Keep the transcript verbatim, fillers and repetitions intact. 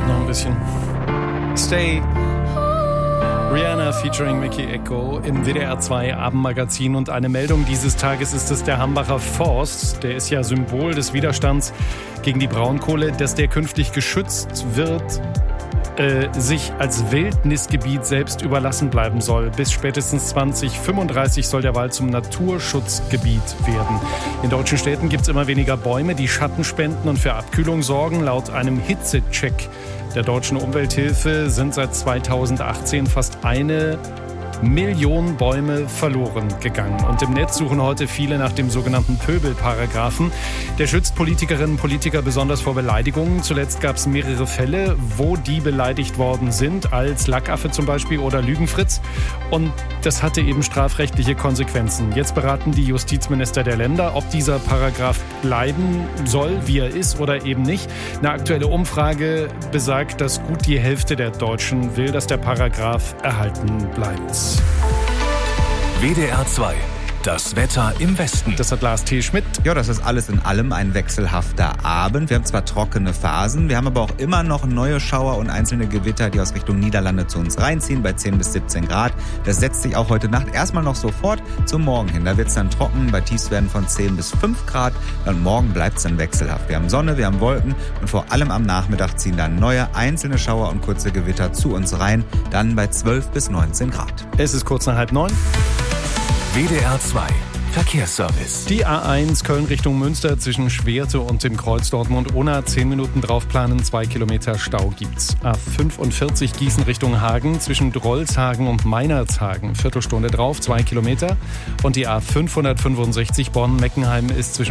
noch ein bisschen. Stay. Rihanna featuring Mickey Echo im W D R zwei Abendmagazin. Und eine Meldung dieses Tages ist es der Hambacher Forst. Der ist ja Symbol des Widerstands gegen die Braunkohle, dass der künftig geschützt wird, äh, sich als Wildnisgebiet selbst überlassen bleiben soll. Bis spätestens zwanzig fünfunddreißig soll der Wald zum Naturschutzgebiet werden. In deutschen Städten gibt es immer weniger Bäume, die Schatten spenden und für Abkühlung sorgen. Laut einem Hitzecheck der Deutschen Umwelthilfe sind seit zweitausendachtzehn fast eine Million Bäume verloren gegangen. Und im Netz suchen heute viele nach dem sogenannten Pöbelparagraphen. Der schützt Politikerinnen und Politiker besonders vor Beleidigungen. Zuletzt gab es mehrere Fälle, wo die beleidigt worden sind, als Lackaffe zum Beispiel oder Lügenfritz. Und das hatte eben strafrechtliche Konsequenzen. Jetzt beraten die Justizminister der Länder, ob dieser Paragraph bleiben soll, wie er ist oder eben nicht. Eine aktuelle Umfrage besagt, dass gut die Hälfte der Deutschen will, dass der Paragraph erhalten bleibt. W D R zwei. Das Wetter im Westen. Das hat Lars T. Schmidt. Ja, das ist alles in allem ein wechselhafter Abend. Wir haben zwar trockene Phasen, wir haben aber auch immer noch neue Schauer und einzelne Gewitter, die aus Richtung Niederlande zu uns reinziehen, bei zehn bis siebzehn Grad. Das setzt sich auch heute Nacht erstmal noch sofort zum Morgen hin. Da wird es dann trocken, bei Tiefstwerten von zehn bis fünf Grad. Und morgen bleibt es dann wechselhaft. Wir haben Sonne, wir haben Wolken und vor allem am Nachmittag ziehen dann neue einzelne Schauer und kurze Gewitter zu uns rein. Dann bei zwölf bis neunzehn Grad. Es ist kurz nach halb neun. W D R zwei Verkehrsservice. Die A eins Köln Richtung Münster zwischen Schwerte und dem Kreuz Dortmund-Unna. zehn Minuten draufplanen, zwei Kilometer Stau gibt's. A fünfundvierzig Gießen Richtung Hagen zwischen Drolshagen und Meinerzhagen. Viertelstunde drauf, zwei Kilometer. Und die A fünfhundertfünfundsechzig Bonn-Meckenheim ist zwischen